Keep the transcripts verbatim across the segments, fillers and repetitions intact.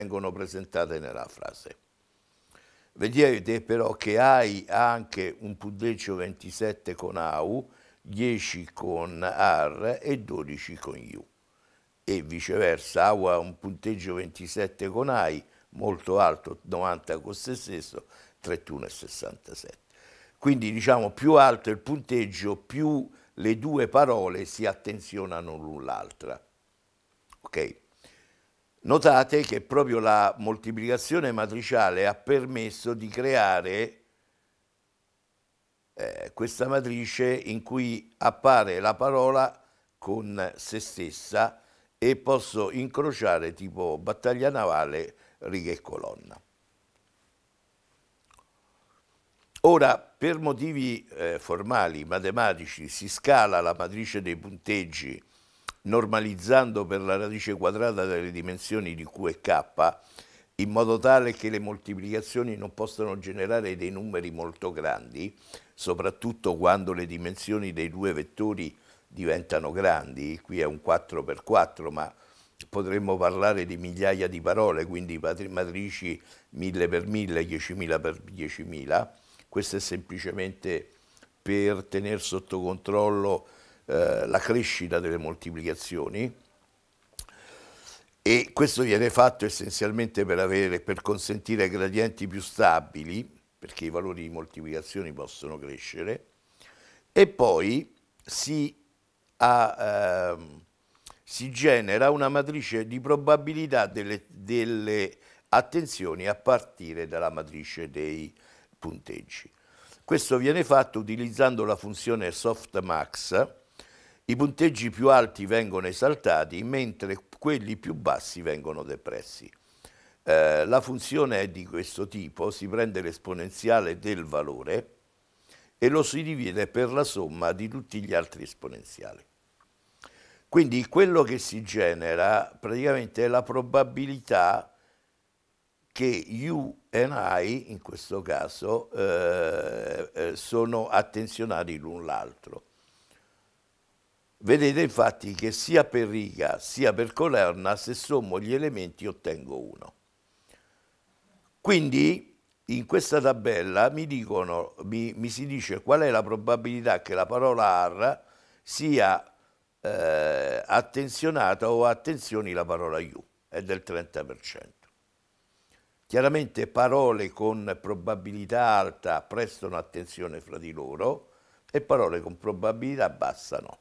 vengono presentate nella frase. Vedete però che hai anche un punteggio ventisette con A U, dieci con A R e dodici con U. E viceversa, A U ha un punteggio ventisette con A I, molto alto, novanta con se stesso, trentuno e sessantasette. Quindi diciamo più alto il punteggio, più le due parole si attenzionano l'un l'altra. Ok? Notate che proprio la moltiplicazione matriciale ha permesso di creare eh, questa matrice in cui appare la parola con se stessa e posso incrociare tipo battaglia navale, riga e colonna. Ora, per motivi eh, formali, matematici, si scala la matrice dei punteggi normalizzando per la radice quadrata delle dimensioni di Q e K, in modo tale che le moltiplicazioni non possano generare dei numeri molto grandi, soprattutto quando le dimensioni dei due vettori diventano grandi. Qui è un quattro per quattro, ma potremmo parlare di migliaia di parole, quindi matrici mille per mille, diecimila per diecimila. Questo è semplicemente per tenere sotto controllo eh, la crescita delle moltiplicazioni, e questo viene fatto essenzialmente per, avere, per consentire gradienti più stabili, perché i valori di moltiplicazione possono crescere, e poi si, ha, ehm, si genera una matrice di probabilità delle, delle attenzioni a partire dalla matrice dei punteggi. Questo viene fatto utilizzando la funzione softmax. I punteggi più alti vengono esaltati, mentre quelli più bassi vengono depressi. Eh, la funzione è di questo tipo: si prende l'esponenziale del valore e lo si divide per la somma di tutti gli altri esponenziali. Quindi quello che si genera praticamente è la probabilità che U e I, in questo caso, eh, eh, sono attenzionati l'un l'altro. Vedete infatti che sia per riga sia per colonna, se sommo gli elementi ottengo uno. Quindi in questa tabella mi, dicono, mi, mi si dice qual è la probabilità che la parola R sia eh, attenzionata o attenzioni la parola U, è del trenta per cento. Chiaramente parole con probabilità alta prestano attenzione fra di loro e parole con probabilità bassa no.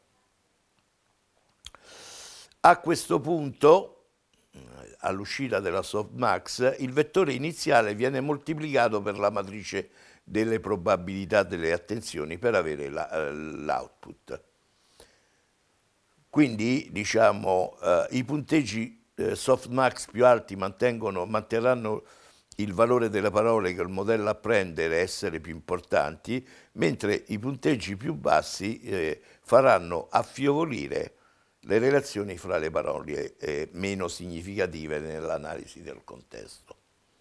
A questo punto, all'uscita della softmax, il vettore iniziale viene moltiplicato per la matrice delle probabilità delle attenzioni per avere l'output. Quindi, diciamo, eh, i punteggi eh, softmax più alti mantengono, manterranno il valore delle parole che il modello apprende essere più importanti, mentre i punteggi più bassi eh, faranno affievolire le relazioni fra le parole eh, meno significative nell'analisi del contesto.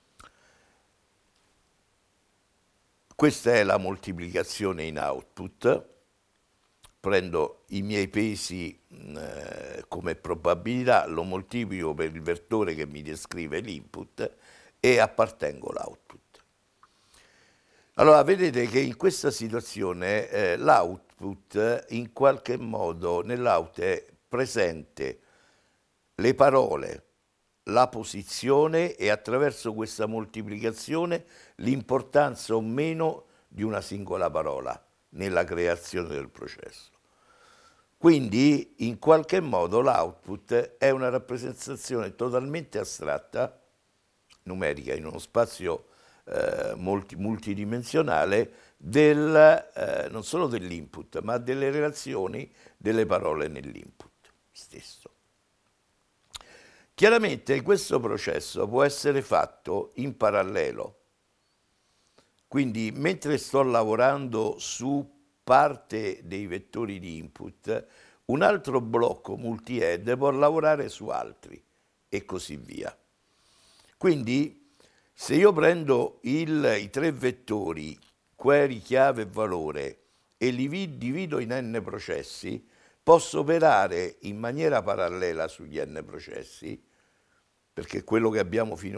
Questa è la moltiplicazione in output. Prendo i miei pesi eh, come probabilità, lo moltiplico per il vettore che mi descrive l'input e appartengo l'output. Allora, vedete che in questa situazione eh, l'output in qualche modo nell'out è presente le parole, la posizione e attraverso questa moltiplicazione l'importanza o meno di una singola parola nella creazione del processo. Quindi in qualche modo l'output è una rappresentazione totalmente astratta, numerica, in uno spazio eh, multi, multidimensionale del, eh, non solo dell'input, ma delle relazioni delle parole nell'input stesso. Chiaramente questo processo può essere fatto in parallelo. Quindi mentre sto lavorando su parte dei vettori di input, un altro blocco multi-head può lavorare su altri e così via. Quindi se io prendo il, i tre vettori, query, chiave e valore, e li divido in n processi, posso operare in maniera parallela sugli n processi, perché quello che abbiamo finora